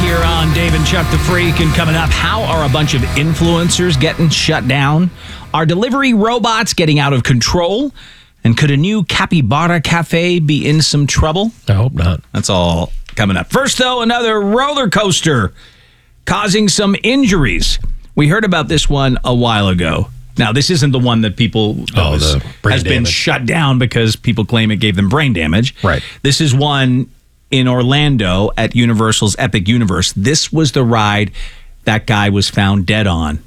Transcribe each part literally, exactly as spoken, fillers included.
here on Dave and Chuck the Freak. And coming up, how are a bunch of influencers getting shut down? Are delivery robots getting out of control? And could a new Capybara Cafe be in some trouble? I hope not. That's all coming up. First, though, another roller coaster causing some injuries. We heard about this one a while ago. Now, this isn't the one that people that oh, was, the brain has been damage. shut down because people claim it gave them brain damage. Right. This is one in Orlando at Universal's Epic Universe. This was the ride that guy was found dead on.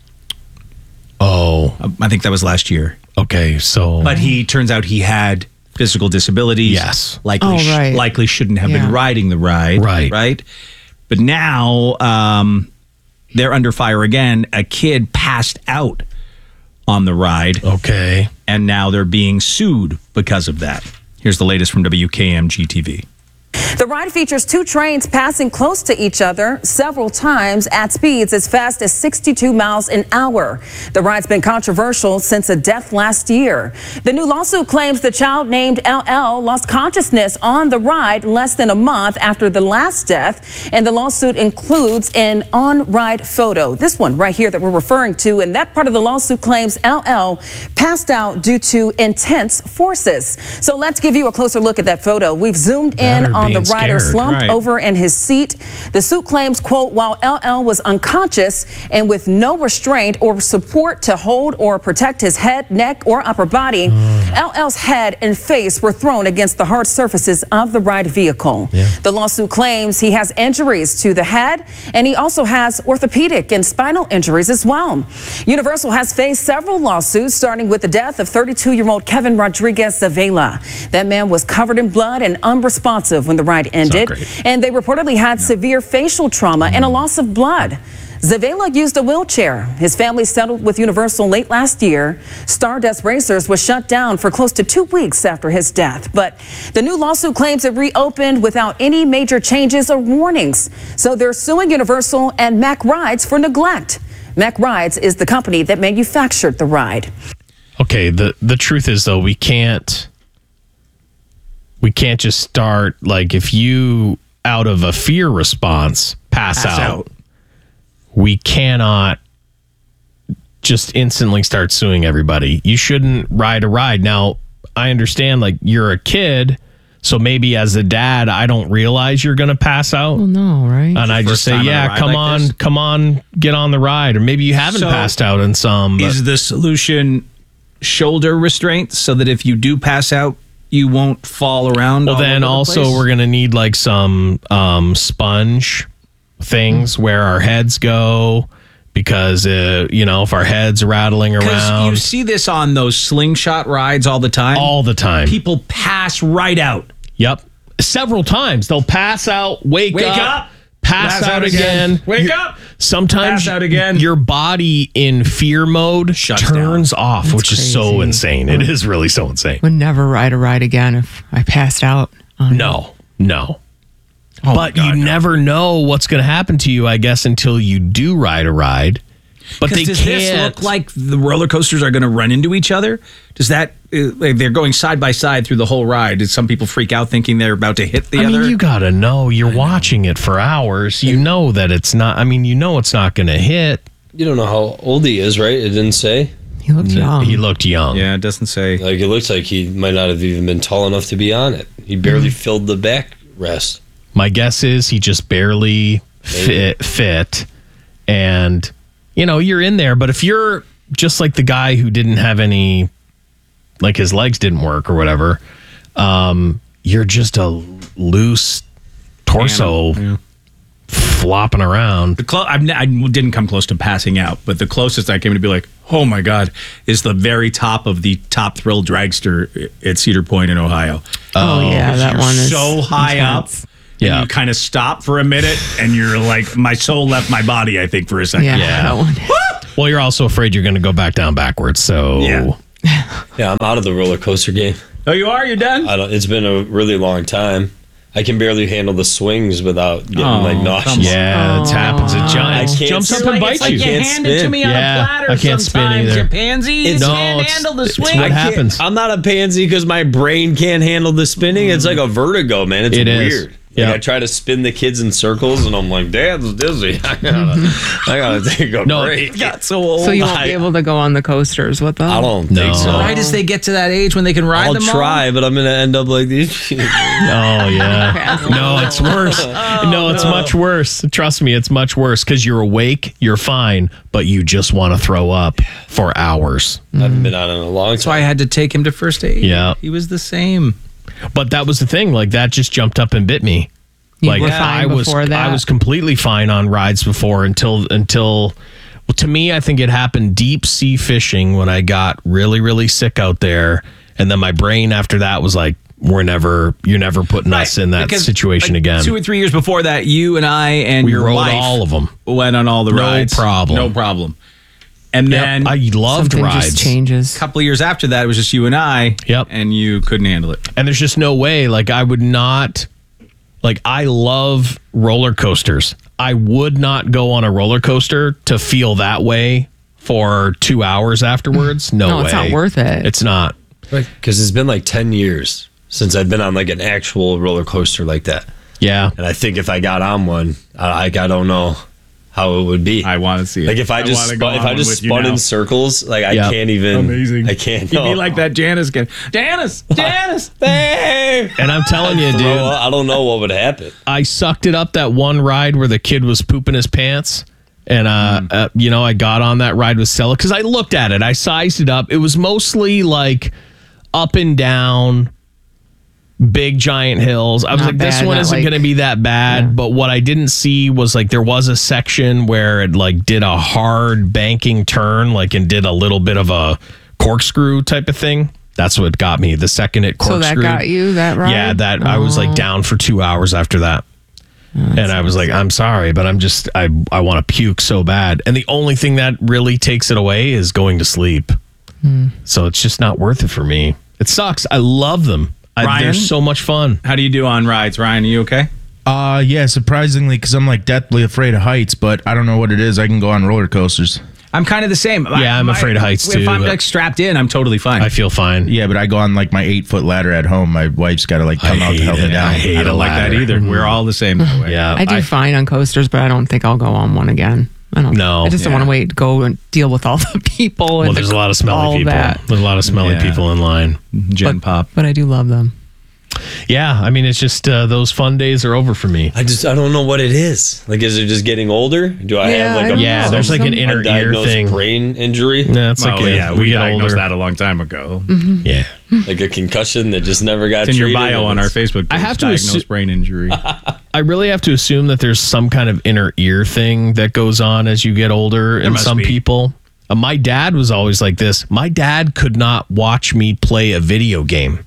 Oh. I think that was last year. Okay, so... But he turns out he had physical disabilities. Yes. Likely, Oh, right. sh- likely shouldn't have Yeah. been riding the ride. Right. Right? But now um, they're under fire again. A kid passed out on the ride. Okay. And now they're being sued because of that. Here's the latest from W K M G T V. The ride features two trains passing close to each other several times at speeds as fast as sixty-two miles an hour. The ride's been controversial since a death last year. The new lawsuit claims the child named L L lost consciousness on the ride less than a month after the last death, and the lawsuit includes an on-ride photo. This one right here that we're referring to, and that part of the lawsuit claims L L passed out due to intense forces. So let's give you a closer look at that photo. We've zoomed in Better on the being rider scared, slumped right. over in his seat. The suit claims, quote, while L L was unconscious and with no restraint or support to hold or protect his head, neck, or upper body, Mm. L L's head and face were thrown against the hard surfaces of the ride vehicle. Yeah. The lawsuit claims he has injuries to the head, and he also has orthopedic and spinal injuries as well. Universal has faced several lawsuits, starting with the death of thirty-two-year-old Kevin Rodriguez Zavela. That man was covered in blood and unresponsive when the ride ended, great. and they reportedly had severe facial trauma and a loss of blood. Zavela used a wheelchair. His family settled with Universal late last year. Stardust Racers was shut down for close to two weeks after his death. But the new lawsuit claims it reopened without any major changes or warnings. So they're suing Universal and Mack Rides for neglect. Mack Rides is the company that manufactured the ride. Okay, the, the truth is, though, we can't... We can't just start, like, if you, out of a fear response, pass, Pass out, out. we cannot just instantly start suing everybody. You shouldn't ride a ride. Now, I understand, like, you're a kid, so maybe as a dad, I don't realize you're going to pass out. Well, no, right? And I First just say, time on a yeah, ride come like on, this? come on, get on the ride. Or maybe you haven't So, passed out in some. But Is the solution shoulder restraints so that if you do pass out, you won't fall around? well, all then over the also place? we're going to need like some um, sponge things where our heads go. Because, uh, you know, if our head's rattling Because around you see this on those slingshot rides all the time. all the time. People pass right out. Yep. Several times. They'll pass out, wake, Wake up, up, pass, pass out, out again. again. Wake You- up, Sometimes pass out again. your body in fear mode Shuts turns off, That's which is so crazy. insane. It is really so insane. Would never ride a ride again if I passed out. On No, no. Oh my but God, you no. never know what's going to happen to you, I guess, until you do ride a ride. But they does can't. this look like the roller coasters are going to run into each other? Does that uh, like they're going side by side through the whole ride? Did some people freak out thinking they're about to hit the I other? mean, you got to know. You're watching it for hours. You know that it's not. I mean, you know it's not going to hit. You don't know how old he is, right? It didn't say. He looked young. He looked young. yeah, it doesn't say. Like, it looks like he might not have even been tall enough to be on it. He barely filled the backrest. My guess is he just barely fit, fit. And, you know, you're in there. But if you're just like the guy who didn't have any, like his legs didn't work or whatever, um, you're just a loose torso Yeah. flopping around. The clo- I'm, I didn't come close to passing out, but the closest I came to be like, oh my God, is the very top of the Top Thrill Dragster at Cedar Point in Ohio. oh, yeah, that You're one is so high intense. up. Yeah. And you kind of stop for a minute, and you're like, my soul left my body, I think, for a second. Yeah, Yeah. that one. Well, you're also afraid you're going to go back down backwards. So, Yeah. Yeah, I'm out of the roller coaster game. Oh, you are? You're done? I don't. It's been a really long time. I can barely handle the swings without getting Oh, like come nauseous. yeah, it happens. It I jumps, can't jumps up spin. and Like, bites it's like you. you can't hand it to spin. me on Yeah, a platter I can't spin sometimes, either. you pansy. You No, can't it's- handle the it's swing. what I can't- happens. I'm not a pansy because my brain can't handle the spinning. It's like a vertigo, man. It's It is. weird. Yeah. I try to spin the kids in circles, and I'm like, Dad's dizzy. I gotta, I gotta take a No, break. it Got so old. So you won't I- be able to go on the coasters with them? I don't No. think so. Right as they get to that age when they can ride I'll them all? try, but I'm gonna end up like these. Oh yeah. No, it's worse. no, it's much worse. Trust me, it's much worse because you're awake, you're fine, but you just want to throw up for hours. I haven't been on in a long That's why I time. had to take him to first aid. Yeah. He was the same. But that was the thing. Like that just jumped up and bit me. You like were I fine was, before that? I was completely fine on rides before until until. Well, to me, I think it happened deep sea fishing when I got really really sick out there, and then my brain after that was like, "We're never, you're never putting us in that Because, situation like, again." Two or three years before that, you and I and We your rode wife all of 'em. went on all the No rides. problem. No problem. And Yep, then I a loved Something rides. just changes. couple of years after that, it was just you and I. Yep. And you couldn't handle it. And there's just no way. Like I would not. Like I love roller coasters. I would not go on a roller coaster to feel that way for two hours afterwards. No, No, way. it's not worth it. It's not. Because it's been like ten years since I've been on like an actual roller coaster like that. Yeah. And I think if I got on one, I, like I don't know how it would be. I want to see it. like if I, just wanna go spun, if on I one just with you spun now. in circles, like I Yeah. can't even. Amazing. I can't. You'd be no. like that Janice kid. Janice! Janice! Babe! And I'm telling you, Bro, dude, I don't know what would happen. I sucked it up that one ride where the kid was pooping his pants. And, uh, Mm. uh, you know, I got on that ride with Stella because I looked at it. I sized it up. It was mostly like up and down, big giant hills. I was Not like, this bad, one not isn't like- going to be that bad. Yeah. But what I didn't see was like there was a section where it like did a hard banking turn, like and did a little bit of a corkscrew type of thing. That's what got me. The second it So corkscrewed. that got you, that ride? Yeah, that I was like Oh. down for two hours after that. And I was like, I'm sorry, but I'm just, I, I want to puke so bad. And the only thing that really takes it away is going to sleep. Hmm. So it's just not worth it for me. It sucks. I love them. I, Ryan? they're so much fun. How do you do on rides, Ryan? Are you okay? Uh, yeah, surprisingly, because I'm like deathly afraid of heights, but I don't know what it is. I can go on roller coasters. I'm kind of the same. Yeah, I'm afraid of heights, If too, I'm but- like strapped in, I'm totally fine. I feel fine. Yeah, but I go on like my eight foot ladder at home. My wife's got to like come I out to hate help me it. down. I hate I a don't like that ladder. either. We're all the same that way. Yeah. I do fine on coasters, but I don't think I'll go on one again. I don't. No. I just don't Yeah. want to wait, go and deal with all the people. And Well, there's the- a lot of all smelly people. that. There's a lot of smelly Yeah. people in line. Gen Pop. But I do love them. Yeah, I mean, it's just uh, those fun days are over for me. I just I don't know what it is. Like, is it just getting older? Do I Yeah, have like I a don't Yeah, know. there's like an Some inner ear undiagnosed thing. brain injury? Yeah, it's like Well, a- yeah, we we get diagnosed older. that a long time ago. Yeah. Like a concussion that just never got It's in your treated? bio on our Facebook page. I have to diagnosed assu- brain injury. I really have to assume that there's some kind of inner ear thing that goes on as you get older in must some be. people. Uh, my dad was always like this. My dad could not watch me play a video game.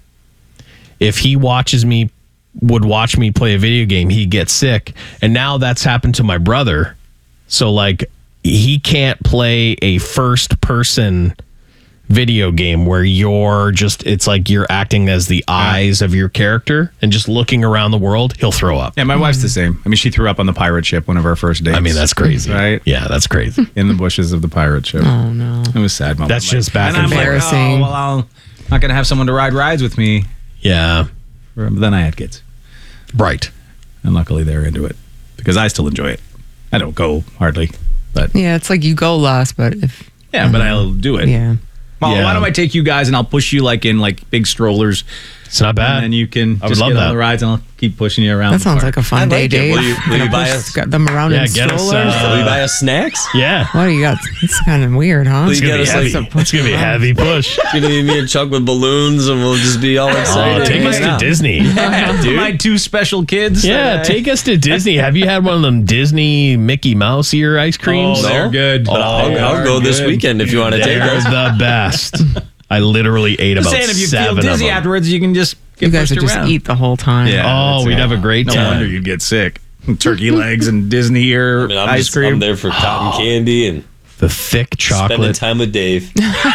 If he watches me, would watch me play a video game, he'd get sick. And now that's happened to my brother. So, like, he can't play a first person video game where you're just, it's like you're acting as the eyes of your character and just looking around the world. He'll throw up. Yeah, my wife's the same. I mean, she threw up on the pirate ship one of our first dates. I mean, that's crazy. Right? Yeah, that's crazy. In the bushes of the pirate ship. Oh no. It was a sad moment. That's just back and and I'm like, embarrassing. oh, well, I'm not going to have someone to ride rides with me. Yeah. But then I had kids. Right. And luckily they're into it because I still enjoy it. I don't go hardly, but Yeah, it's like you go less, but if yeah, but I'll do it. yeah. Well, Yeah. why don't I take you guys and I'll push you like in like big strollers, It's not bad. and then you can I would just love get on that. the rides and I'll keep pushing you around. That the sounds park. like a fun I day, like it. Dave. Will you- will you Gonna buy push- us- got them around Yeah, in get us, strollers. uh, Will you buy us snacks? yeah. What do you got? It's kind of weird, huh? Will you get It's us gonna be like heavy. It's gonna be a heavy push. you know, me and Chuck with balloons, and we'll just be all Oh, excited. take us to Yeah. Disney. Yeah, dude. my two special kids. Yeah, that I- take us to Disney. Have you had one of them Disney Mickey Mouse ear ice creams? Oh, they're No? good. But I'll, They I'll are go this good. weekend if you want to take They're us. the best. I literally ate Just about saying, if you seven feel of dizzy them. afterwards, you can just get You guys pushed would just around. eat the whole time. Yeah. Oh, that's we'd it. have a great No time. wonder you'd get sick. Turkey legs and Disney ear I mean, I'm ice just, cream. I'm there for cotton candy and The thick spending chocolate. time with Dave.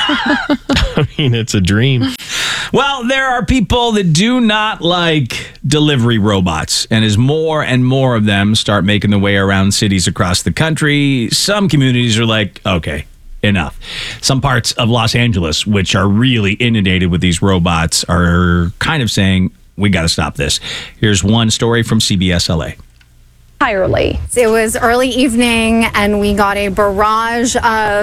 I mean, it's a dream. Well, there are people that do not like delivery robots, and as more and more of them start making their way around cities across the country, some communities are like, okay, enough. Some parts of Los Angeles, which are really inundated with these robots, are kind of saying, we got to stop this. Here's one story from C B S L A. Entirely. It was early evening and we got a barrage of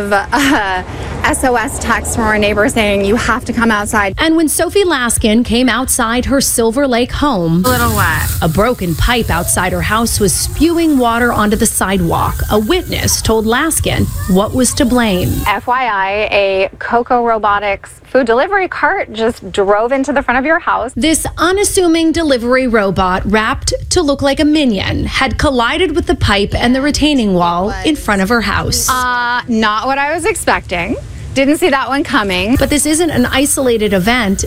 uh, S O S texts from our neighbors saying you have to come outside. And when Sophie Laskin came outside her Silver Lake home, A little wet. a broken pipe outside her house was spewing water onto the sidewalk. A witness told Laskin what was to blame. F Y I, a Coco Robotics food delivery cart just drove into the front of your house. This unassuming delivery robot, wrapped to look like a minion, had collided with the pipe and the retaining wall in front of her house. Uh, not what I was expecting. Didn't see that one coming. But this isn't an isolated event.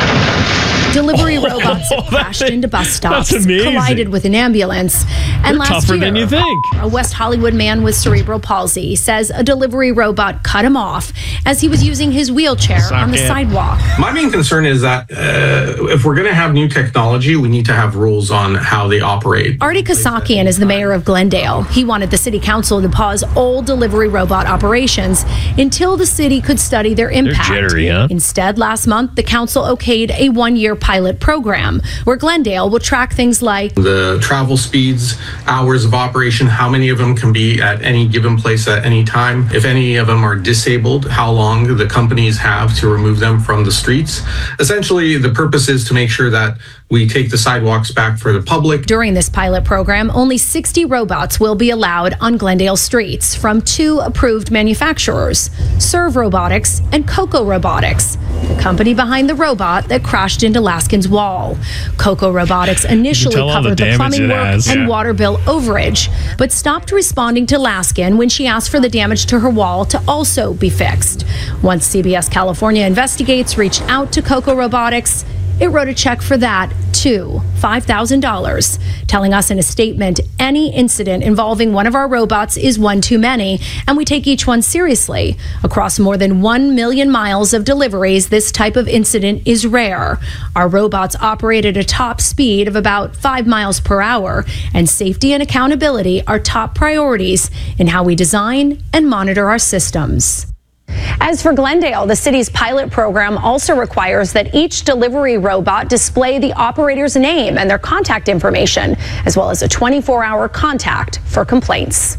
Delivery robots have crashed into bus stops, that's amazing. collided with an ambulance. And They're last tougher year, than you think. a West Hollywood man with cerebral palsy says a delivery robot cut him off as he was using his wheelchair Suck on the it. sidewalk. My main concern is that uh, if we're going to have new technology, we need to have rules on how they operate. Artie Kasakian is the mayor of Glendale. He wanted the city council to pause all delivery robot operations until the city could study their impact. jittery, huh? Instead, last month, the council okayed a one-year pilot program where Glendale will track things like The travel speeds, hours of operation, how many of them can be at any given place at any time. If any of them are disabled, how long the companies have to remove them from the streets. Essentially, the purpose is to make sure that we take the sidewalks back for the public. During this pilot program, only sixty robots will be allowed on Glendale streets from two approved manufacturers, Serve Robotics and Coco Robotics, the company behind the robot that crashed into Laskin's wall. Coco Robotics initially tell all the covered the, damage plumbing it work has. and Yeah. water bill overage, but stopped responding to Laskin when she asked for the damage to her wall to also be fixed. Once C B S California Investigates reached out to Coco Robotics, it wrote a check for that, too, five thousand dollars, telling us in a statement, any incident involving one of our robots is one too many, and we take each one seriously. Across more than one million miles of deliveries, this type of incident is rare. Our robots operate at a top speed of about five miles per hour, and safety and accountability are top priorities in how we design and monitor our systems. As for Glendale, the city's pilot program also requires that each delivery robot display the operator's name and their contact information, as well as a twenty-four hour contact for complaints.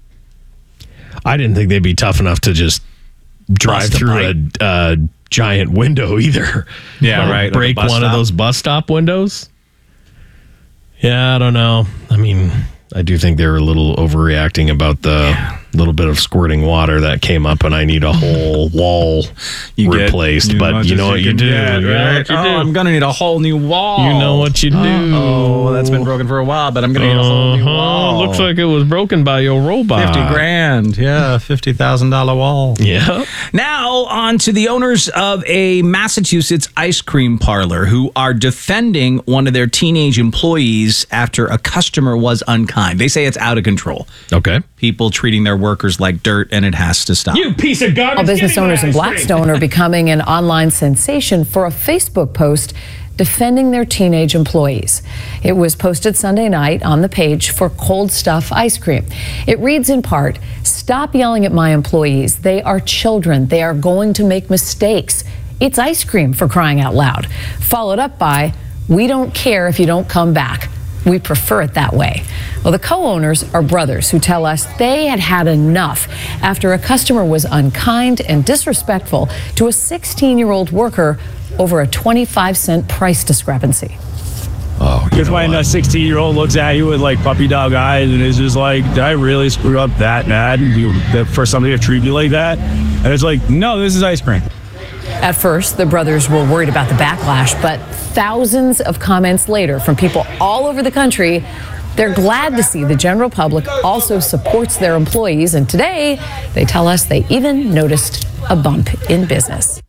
I didn't think they'd be tough enough to just drive Bust a through a, pipe. a giant window either. Yeah, Wanna right, like a Break bus one of stop. those bus stop windows. Yeah, I don't know. I mean, I do think they were a little overreacting about the little bit of squirting water that came up, and I need a whole wall You get replaced. as but much you as know what you can do. get, You know right? what you Oh, do. I'm gonna need a whole new wall. You know what you do. Oh, that's been broken for a while, but I'm gonna need a whole new Uh-huh. wall. Looks like it was broken by your robot. fifty grand. Yeah, fifty thousand dollar wall. Yeah. Now, on to the owners of a Massachusetts ice cream parlor who are defending one of their teenage employees after a customer was unkind. They say it's out of control. Okay. People treating their workers like dirt, and it has to stop. You piece of garbage. All business owners in Blackstone are becoming an online sensation for a Facebook post defending their teenage employees. It was posted Sunday night on the page for Cold Stuff Ice Cream. It reads in part, "Stop yelling at my employees. They are children. They are going to make mistakes. It's ice cream, for crying out loud." Followed up by, "We don't care if you don't come back. We prefer it that way." Well, the co-owners are brothers who tell us they had had enough after a customer was unkind and disrespectful to a sixteen-year-old worker over a twenty-five cent price discrepancy. Oh, Because when a sixteen-year-old looks at you with like puppy dog eyes and is just like, did I really screw up that bad You- that for somebody to treat you like that? And it's like, no, this is ice cream. At first, the brothers were worried about the backlash, but thousands of comments later from people all over the country, they're glad to see the general public also supports their employees. And today, they tell us they even noticed a bump in business.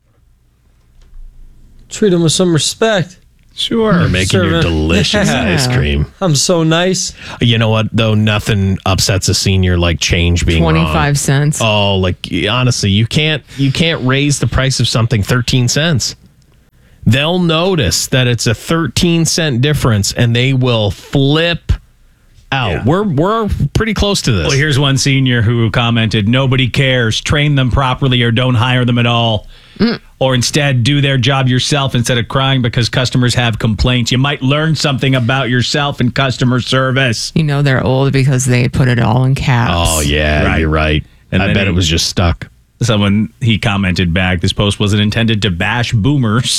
Treat them with some respect. Sure. They're making your Servant. delicious Yeah. ice cream. I'm so nice. You know what, though? Nothing upsets a senior like change being wrong. twenty-five cents. Oh, like honestly, you can't you can't raise the price of something thirteen cents. They'll notice that it's a thirteen cent difference and they will flip out. Yeah. We're we're pretty close to this. Well, here's one senior who commented, nobody cares. Train them properly or don't hire them at all. Mm. Or instead, do their job yourself instead of crying because customers have complaints. You might learn something about yourself in customer service. You know they're old because they put it all in caps. Oh, yeah, Right. you're right. And I then bet he- it was just stuck. Someone, he commented back, this post wasn't intended to bash boomers.